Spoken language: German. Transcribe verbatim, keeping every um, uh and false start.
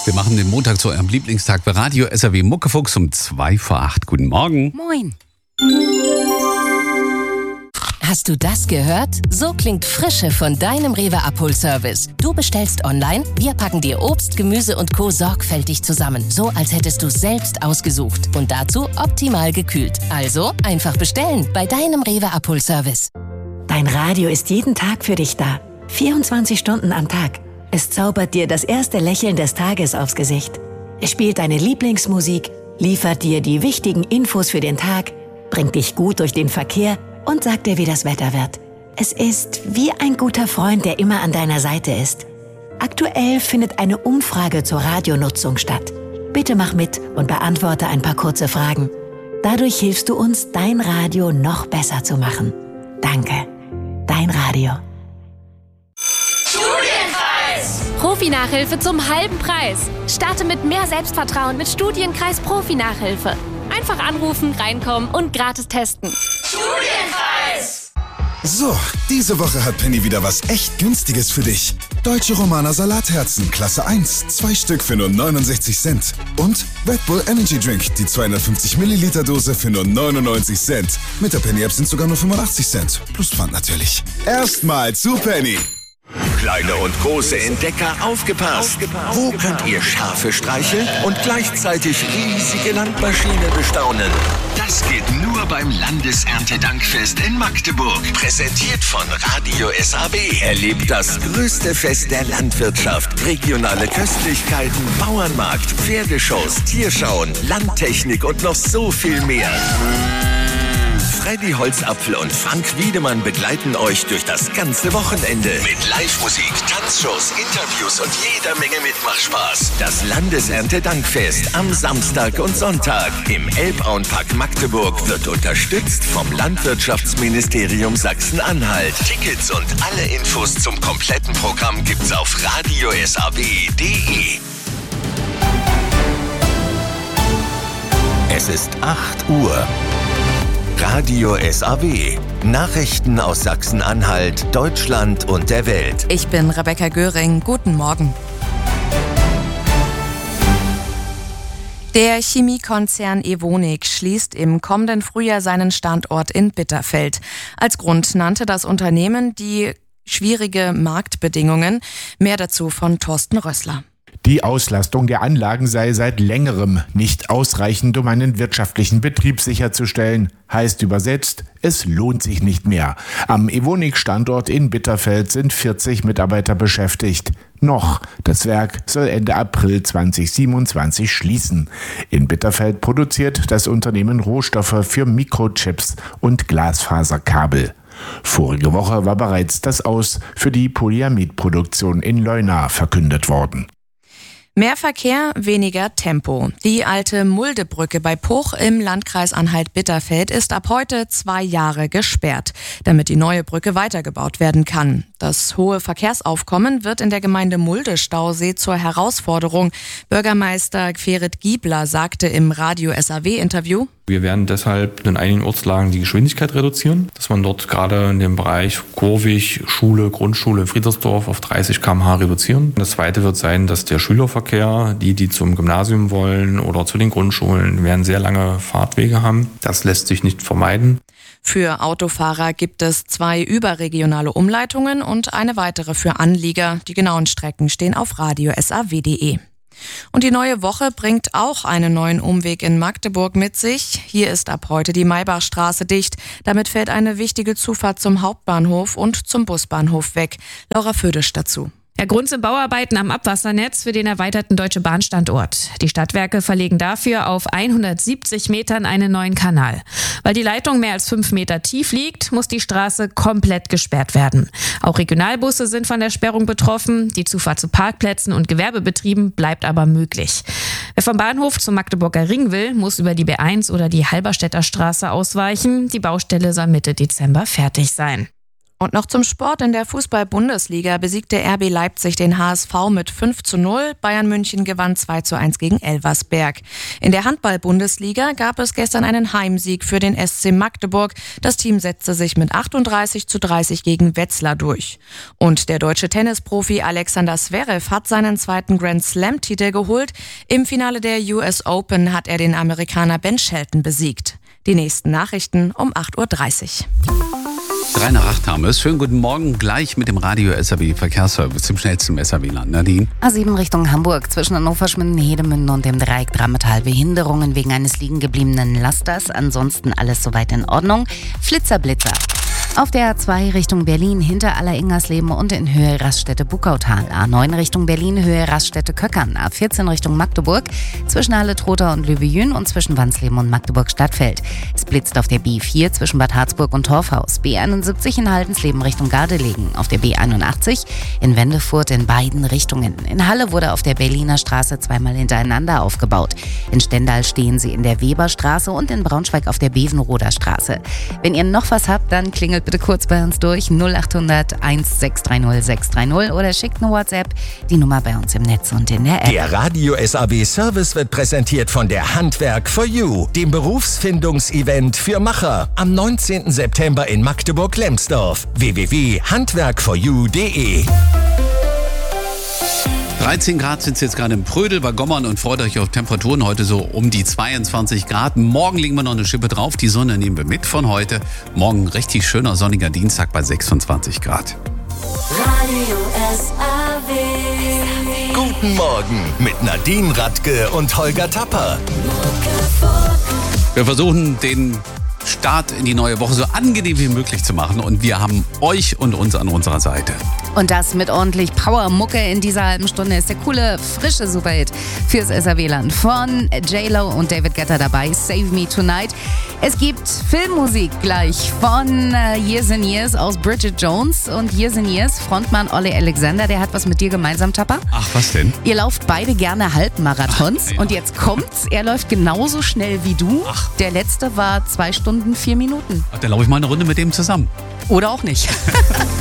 Wir machen den Montag zu eurem Lieblingstag bei Radio S R W Muckefuchs um zwei vor acht. Guten Morgen. Moin. Hast du das gehört? So klingt Frische von deinem Rewe Abholservice. Du bestellst online, wir packen dir Obst, Gemüse und Co. sorgfältig zusammen. So, als hättest du es selbst ausgesucht. Und dazu optimal gekühlt. Also einfach bestellen bei deinem Rewe Abholservice. Dein Radio ist jeden Tag für dich da. vierundzwanzig Stunden am Tag. Es zaubert dir das erste Lächeln des Tages aufs Gesicht. Es spielt deine Lieblingsmusik, liefert dir die wichtigen Infos für den Tag, bringt dich gut durch den Verkehr und sagt dir, wie das Wetter wird. Es ist wie ein guter Freund, der immer an deiner Seite ist. Aktuell findet eine Umfrage zur Radionutzung statt. Bitte mach mit und beantworte ein paar kurze Fragen. Dadurch hilfst du uns, dein Radio noch besser zu machen. Danke. Dein Radio. Profi-Nachhilfe zum halben Preis. Starte mit mehr Selbstvertrauen mit Studienkreis Profi-Nachhilfe. Einfach anrufen, reinkommen und gratis testen. Studienkreis! So, diese Woche hat Penny wieder was echt Günstiges für dich. Deutsche Romaner Salatherzen, Klasse eins, zwei Stück für nur neunundsechzig Cent. Und Red Bull Energy Drink, die zweihundertfünfzig Milliliter Dose für nur neunundneunzig Cent. Mit der Penny-App sind sogar nur fünfundachtzig Cent. Plus Pfand natürlich. Erstmal zu Penny. Kleine und große Entdecker, aufgepasst. aufgepasst. Wo könnt ihr Schafe streicheln und gleichzeitig riesige Landmaschinen bestaunen? Das geht nur beim Landeserntedankfest in Magdeburg. Präsentiert von Radio S A W. Erlebt das größte Fest der Landwirtschaft. Regionale Köstlichkeiten, Bauernmarkt, Pferdeshows, Tierschauen, Landtechnik und noch so viel mehr. Freddy Holzapfel und Frank Wiedemann begleiten euch durch das ganze Wochenende. Mit Live-Musik, Tanzshows, Interviews und jeder Menge Mitmachspaß. Das Landeserntedankfest am Samstag und Sonntag im Elbauenpark Magdeburg wird unterstützt vom Landwirtschaftsministerium Sachsen-Anhalt. Tickets und alle Infos zum kompletten Programm gibt's auf radio s a w punkt d e. Es ist acht Uhr. Radio S A W. Nachrichten aus Sachsen-Anhalt, Deutschland und der Welt. Ich bin Rebecca Göring. Guten Morgen. Der Chemiekonzern Evonik schließt im kommenden Frühjahr seinen Standort in Bitterfeld. Als Grund nannte das Unternehmen die schwierige Marktbedingungen. Mehr dazu von Thorsten Rössler. Die Auslastung der Anlagen sei seit längerem nicht ausreichend, um einen wirtschaftlichen Betrieb sicherzustellen. Heißt übersetzt, es lohnt sich nicht mehr. Am Evonik-Standort in Bitterfeld sind vierzig Mitarbeiter beschäftigt. Noch, das Werk soll Ende April zweitausendsiebenundzwanzig schließen. In Bitterfeld produziert das Unternehmen Rohstoffe für Mikrochips und Glasfaserkabel. Vorige Woche war bereits das Aus für die Polyamidproduktion in Leuna verkündet worden. Mehr Verkehr, weniger Tempo. Die alte Muldebrücke bei Puch im Landkreis Anhalt-Bitterfeld ist ab heute zwei Jahre gesperrt, damit die neue Brücke weitergebaut werden kann. Das hohe Verkehrsaufkommen wird in der Gemeinde Mulde-Stausee zur Herausforderung. Bürgermeister Ferit Giebler sagte im Radio S A W-Interview: Wir werden deshalb in einigen Ortslagen die Geschwindigkeit reduzieren, dass man dort gerade in dem Bereich Kurvig, Schule, Grundschule, Friedersdorf auf dreißig Kilometer pro Stunde reduzieren. Das zweite wird sein, dass der Schülerverkehr, die, die zum Gymnasium wollen oder zu den Grundschulen, werden sehr lange Fahrtwege haben. Das lässt sich nicht vermeiden. Für Autofahrer gibt es zwei überregionale Umleitungen und eine weitere für Anlieger. Die genauen Strecken stehen auf radio s a w punkt d e. Und die neue Woche bringt auch einen neuen Umweg in Magdeburg mit sich. Hier ist ab heute die Maybachstraße dicht. Damit fällt eine wichtige Zufahrt zum Hauptbahnhof und zum Busbahnhof weg. Laura Födisch dazu. Der Grund sind Bauarbeiten am Abwassernetz für den erweiterten Deutsche Bahn-Standort. Die Stadtwerke verlegen dafür auf hundertsiebzig Metern einen neuen Kanal. Weil die Leitung mehr als fünf Meter tief liegt, muss die Straße komplett gesperrt werden. Auch Regionalbusse sind von der Sperrung betroffen. Die Zufahrt zu Parkplätzen und Gewerbebetrieben bleibt aber möglich. Wer vom Bahnhof zum Magdeburger Ring will, muss über die B eins oder die Halberstädter Straße ausweichen. Die Baustelle soll Mitte Dezember fertig sein. Und noch zum Sport. In der Fußball-Bundesliga besiegte R B Leipzig den H S V mit fünf zu null. Bayern München gewann zwei zu eins gegen Elversberg. In der Handball-Bundesliga gab es gestern einen Heimsieg für den S C Magdeburg. Das Team setzte sich mit achtunddreißig zu dreißig gegen Wetzlar durch. Und der deutsche Tennisprofi Alexander Zverev hat seinen zweiten Grand-Slam-Titel geholt. Im Finale der U S Open hat er den Amerikaner Ben Shelton besiegt. Die nächsten Nachrichten um acht Uhr dreißig. Drei nach acht haben wir es. Schönen guten Morgen, gleich mit dem Radio S R W Verkehrsservice im schnellsten S R W-Land. Nadine? A sieben Richtung Hamburg zwischen Hannover, Schmünden, Hedemünde und dem Dreieck Drammetal. Behinderungen wegen eines liegen gebliebenen Lasters. Ansonsten alles soweit in Ordnung. Flitzer, Blitzer. Auf der A zwei Richtung Berlin hinter Aller-Ingersleben und in Höhe Raststätte Buckautal. A neun Richtung Berlin, Höhe Raststätte Köckern. A vierzehn Richtung Magdeburg zwischen Halle-Trotha und Löwe-Jün und zwischen Wansleben und Magdeburg-Stadtfeld. Es blitzt auf der B vier zwischen Bad Harzburg und Torfhaus. B einundsiebzig in Haldensleben Richtung Gardelegen. Auf der B einundachtzig in Wendefurt in beiden Richtungen. In Halle wurde auf der Berliner Straße zweimal hintereinander aufgebaut. In Stendal stehen sie in der Weberstraße und in Braunschweig auf der Bevenroder Straße. Wenn ihr noch was habt, dann klingelt bitte kurz bei uns durch null acht hundert eins sechs drei null sechs drei null oder schickt eine WhatsApp, die Nummer bei uns im Netz und in der App. Der Radio S A W Service wird präsentiert von der Handwerk for You, dem Berufsfindungsevent für Macher. Am neunzehnten September in Magdeburg-Lemsdorf. w w w punkt handwerk for you punkt de dreizehn Grad sind es jetzt gerade im Prödel bei Gommern und freut euch auf Temperaturen heute so um die zweiundzwanzig Grad. Morgen legen wir noch eine Schippe drauf. Die Sonne nehmen wir mit von heute. Morgen richtig schöner sonniger Dienstag bei sechsundzwanzig Grad. Radio S A W. Guten Morgen mit Nadine Radke und Holger Tapper. Wir versuchen den Start in die neue Woche so angenehm wie möglich zu machen und wir haben euch und uns an unserer Seite. Und das mit ordentlich Power-Mucke in dieser halben Stunde ist der coole, frische Superhit fürs S R W-Land von J-Lo und David Guetta dabei, Save Me Tonight. Es gibt Filmmusik gleich von uh, Years and Years aus Bridget Jones und Years and Years, Frontmann Olly Alexander, der hat was mit dir gemeinsam, Tapper. Ach, was denn? Ihr lauft beide gerne Halbmarathons. Ach, ja. Und jetzt kommt's, er läuft genauso schnell wie du. Ach. Der letzte war zwei Stunden, vier Minuten. Ach, dann laufe ich mal eine Runde mit dem zusammen. Oder auch nicht.